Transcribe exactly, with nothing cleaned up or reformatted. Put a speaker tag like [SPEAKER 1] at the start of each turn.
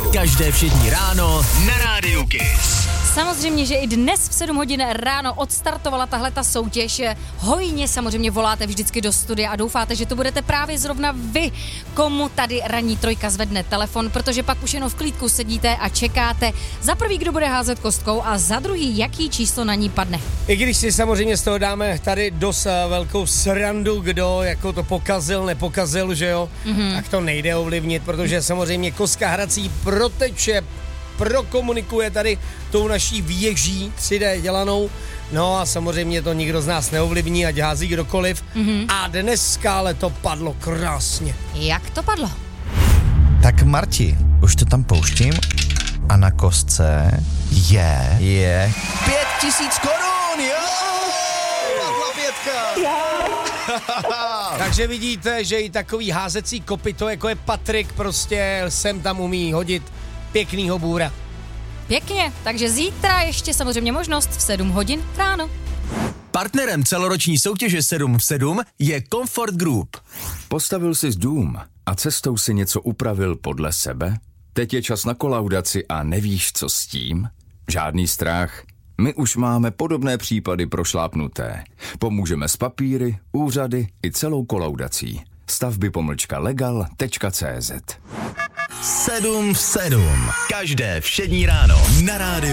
[SPEAKER 1] Každé všední ráno na Rádiu Kiss.
[SPEAKER 2] Samozřejmě, že i dnes v sedm hodin ráno odstartovala tahle ta soutěž. Hojně samozřejmě voláte vždycky do studia a doufáte, že to budete právě zrovna vy, komu tady ranní trojka zvedne telefon, protože pak už jenom v klídku sedíte a čekáte za prvý, kdo bude házet kostkou a za druhý, jaký číslo na ní padne.
[SPEAKER 3] I když si samozřejmě z toho dáme tady dost velkou srandu, kdo jako to pokazil, nepokazil, že jo, mm-hmm. tak to nejde ovlivnit, protože samozřejmě kostka hrací proteče, prokomunikuje tady tou naší věží tři dé dělanou, no a samozřejmě to nikdo z nás neovlivní, ať hází kdokoliv. Mm-hmm. A dneska ale to padlo krásně.
[SPEAKER 2] Jak to padlo?
[SPEAKER 4] Tak Marti, už to tam pouštím a na kostce je, je pět tisíc korun, jo! Padla pětka!
[SPEAKER 3] Takže vidíte, že i takový házecí kopyto, jako je Patrik, prostě sem tam umí hodit pěknýho bůra.
[SPEAKER 2] Pěkně, takže zítra ještě samozřejmě možnost v sedm hodin ráno.
[SPEAKER 1] Partnerem celoroční soutěže sedm v sedm je Comfort Group.
[SPEAKER 5] Postavil jsi dům a cestou si něco upravil podle sebe? Teď je čas na kolaudaci a nevíš, co s tím? Žádný strach. My už máme podobné případy prošlápnuté. Pomůžeme s papíry, úřady i celou kolaudací. Stavby pomlčka legal tečka cé zet.
[SPEAKER 1] sedm v sedm. Každé všední ráno na Rádiu